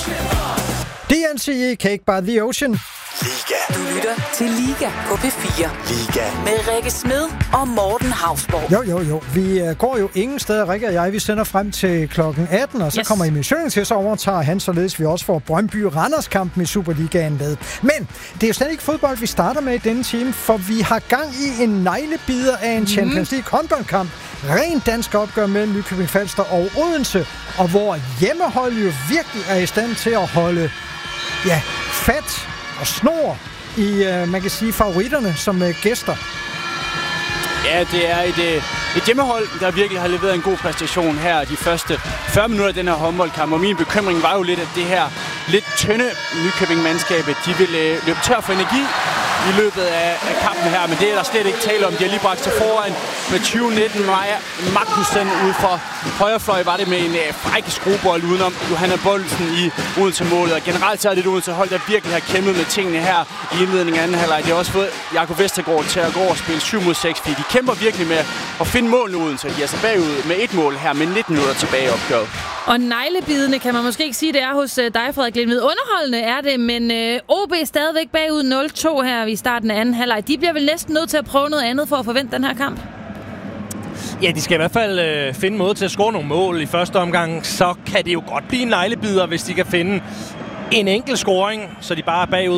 DNCE Cake by the Ocean. Liga. Du lytter til Liga på P4. Liga. Med Rikke Smed og Morten Hausborg. Jo. Vi går jo ingen steder, Rikke og jeg. Vi sender frem til klokken 18, og så kommer Emil Sjøring til, så overtager han, således vi også får Brøndby-Randers-kampen i Superligaen med. Men det er jo slet ikke fodbold, vi starter med i denne time, for vi har gang i en neglebider af en Champions League håndboldkamp. Rent dansk opgør mellem Nykøbing Falster og Odense, og hvor hjemmehold jo virkelig er i stand til at holde fat og snor i, man kan sige, favoritterne som gæster. Ja, det er et hjemmehold, der virkelig har leveret en god præstation her de første 40 minutter af den her håndboldkamp. Og min bekymring var jo lidt, at det her lidt tynde Nykøbing-mandskabet, de ville løbe tør for energi i løbet af kampen her, men det er der slet ikke tale om. De har lige bragt sig foran med 20-19. Maja Magnussen ude for højrefløj var det med en fræk skruebold udenom Johanna Boldsen i Odense-målet. Og generelt så er det et Odense-hold, der virkelig har kæmpet med tingene her i indledningen af anden halvleg. Det har også fået Jakob Vestergaard til at gå og spille 7-6, fordi de kæmper virkelig med at finde målene Odense. De er altså bagud med et mål her med 19 minutter tilbage i opgøret. Og neglebidende kan man måske ikke sige, det er hos dig, Frederik Lindved. Underholdende er det, men OB er stadigvæk bagud 0-2 her i starten af anden halvleg. De bliver vel næsten nødt til at prøve noget andet for at forvente den her kamp? Ja, de skal i hvert fald finde måde til at score nogle mål i første omgang. Så kan det jo godt blive en neglebider, hvis de kan finde en enkelt scoring, så de bare er bagud